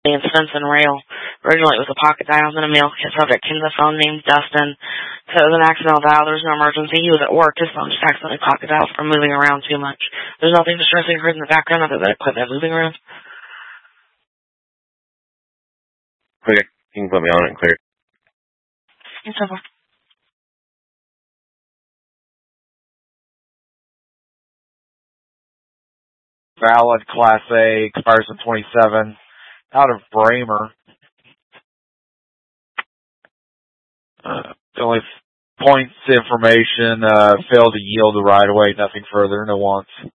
and fence and rail. Originally, it was a pocket dial in a mail kit subject came to the phone named Dustin. So it was an accidental dial. There was no emergency. He was at work. His phone just accidentally pocket dialed from moving around too much. There's nothing distressing heard in the background other than equipment moving around. Okay, you can put me on it and clear. It's over. Valid Class A, expires in 27. Out of Bramer. The only points information, failed to yield the right of way, nothing further, no wants.